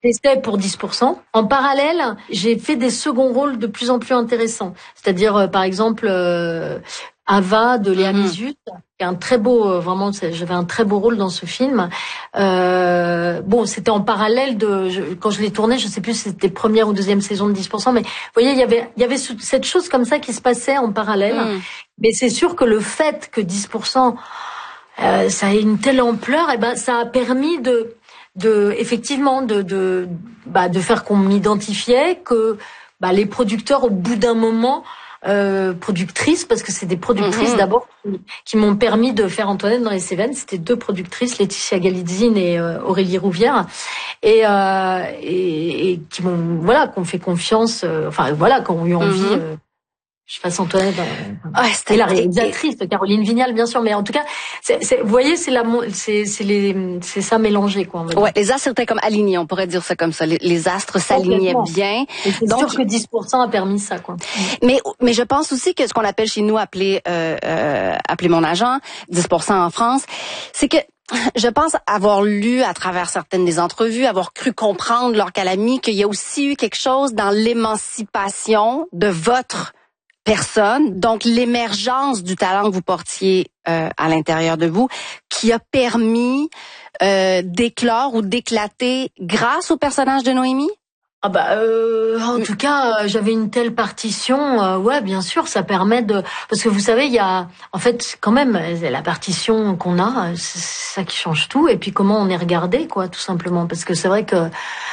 J'étais pour 10%. En parallèle, j'ai fait des seconds rôles de plus en plus intéressants. C'est-à-dire, par exemple, Ava de Léa Mizus, qui est un très beau, vraiment, j'avais un très beau rôle dans ce film. Bon, c'était en parallèle quand je l'ai tourné, je sais plus si c'était première ou deuxième saison de 10%, mais vous voyez, il y avait cette chose comme ça qui se passait en parallèle. Mais c'est sûr que le fait que 10%, ça ait une telle ampleur, eh ben, ça a permis effectivement de faire qu'on m'identifiait, que les producteurs au bout d'un moment, productrices, parce que c'est des productrices d'abord qui m'ont permis de faire Antoinette dans les Cévennes. C'était deux productrices, Laetitia Galitzine et Aurélie Rouvière, et qui m'ont fait confiance, qui ont eu envie. Je fasse Antoinette. Et la réalisatrice, Caroline Vignal, bien sûr. Mais en tout cas, vous voyez, c'est ça mélangé, quoi. Ouais, les astres étaient comme alignés, on pourrait dire ça comme ça. Les astres s'alignaient bien. Et c'est sûr que 10% a permis ça, quoi. Mais je pense aussi que ce qu'on appelle chez nous, appeler mon agent, 10% en France, c'est que je pense avoir lu à travers certaines des entrevues, avoir cru comprendre, Laure Calamy, qu'il y a aussi eu quelque chose dans l'émancipation de votre personne, donc l'émergence du talent que vous portiez à l'intérieur de vous, qui a permis d'éclore ou d'éclater grâce au personnage de Noémie? En tout cas, j'avais une telle partition, ouais, bien sûr, ça permet parce que vous savez, il y a, en fait, quand même, la partition qu'on a, c'est ça qui change tout, et puis comment on est regardé, quoi, tout simplement, parce que c'est vrai que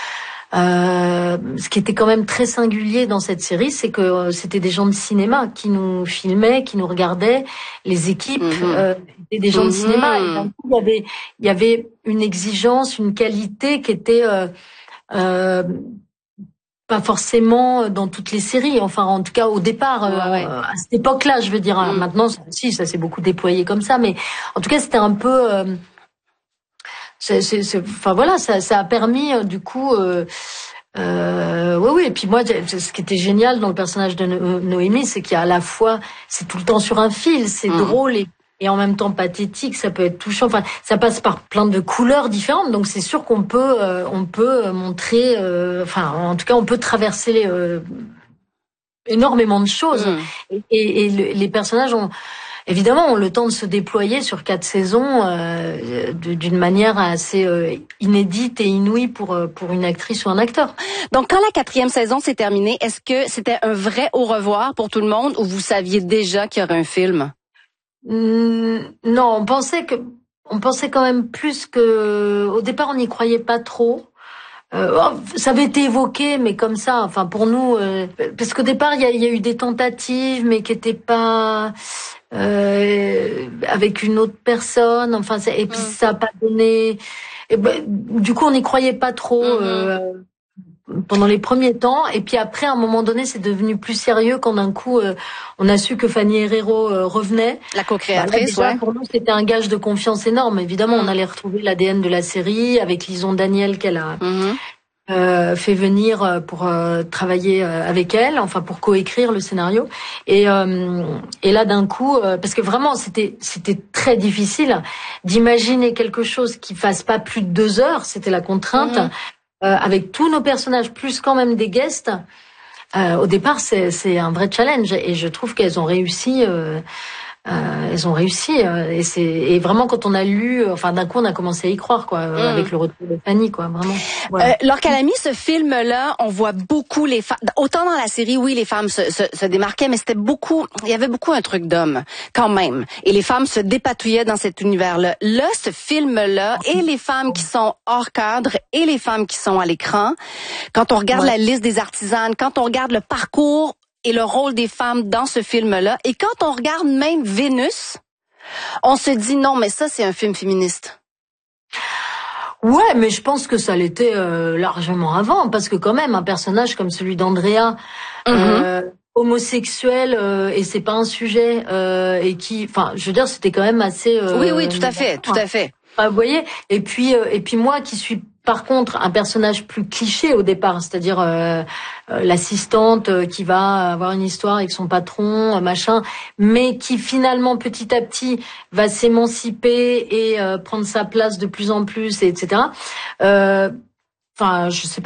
ce qui était quand même très singulier dans cette série, c'est que c'était des gens de cinéma qui nous filmaient, qui nous regardaient, les équipes étaient des gens de cinéma, et d'un coup, il y avait une exigence, une qualité qui était pas forcément dans toutes les séries, enfin en tout cas au départ, à cette époque-là, je veux dire. Maintenant, ça s'est beaucoup déployé comme ça, mais en tout cas c'était un peu, ça a permis du coup, oui. Et puis moi, ce qui était génial dans le personnage de Noémie, c'est qu'il y a à la fois, c'est tout le temps sur un fil, c'est drôle et en même temps pathétique, ça peut être touchant. Enfin, ça passe par plein de couleurs différentes. Donc c'est sûr qu'on peut, montrer, en tout cas, on peut traverser énormément de choses. Et les personnages ont le temps de se déployer sur 4 saisons d'une manière assez inédite et inouïe pour une actrice ou un acteur. Donc quand la 4e saison s'est terminée, est-ce que c'était un vrai au revoir pour tout le monde ou vous saviez déjà qu'il y aurait un film? Non, on pensait quand même plus que, au départ, on n'y croyait pas trop. Ça avait été évoqué, mais comme ça, enfin pour nous, parce qu'au départ il y a eu des tentatives, mais qui étaient pas avec une autre personne. Enfin, et puis ça a pas donné. Du coup, on n'y croyait pas trop. Pendant les premiers temps, et puis après, à un moment donné, c'est devenu plus sérieux quand d'un coup, on a su que Fanny Herrero revenait. La co-créatrice, Pour nous, c'était un gage de confiance énorme. Évidemment, on allait retrouver l'ADN de la série avec Lison Daniel qu'elle a fait venir pour travailler avec elle, enfin pour coécrire le scénario. Et là, d'un coup, parce que vraiment, c'était très difficile d'imaginer quelque chose qui fasse pas plus de 2 heures. C'était la contrainte. Avec tous nos personnages, plus quand même des guests, au départ, c'est un vrai challenge. Et je trouve qu'elles ont réussi. Et vraiment quand on a lu, d'un coup on a commencé à y croire, quoi, avec le retour de Fanny, quoi, vraiment. Voilà. Laure Calamy, ce film-là, on voit beaucoup les femmes. Autant dans la série, oui, les femmes se démarquaient, mais il y avait beaucoup un truc d'homme, quand même. Et les femmes se dépatouillaient dans cet univers-là. Là, ce film-là, et les femmes qui sont hors cadre, et les femmes qui sont à l'écran, quand on regarde la liste des artisanes, quand on regarde le parcours et le rôle des femmes dans ce film-là. Et quand on regarde même Vénus, on se dit non, mais ça, c'est un film féministe. Ouais, mais je pense que ça l'était largement avant, parce que quand même, un personnage comme celui d'Andrea, homosexuel, et c'est pas un sujet, et qui, je veux dire, c'était quand même assez... Oui, tout à fait. Vous voyez, et puis moi qui suis par contre un personnage plus cliché au départ, c'est-à-dire l'assistante qui va avoir une histoire avec son patron, machin, mais qui finalement petit à petit va s'émanciper et prendre sa place de plus en plus, etc. Je sais pas.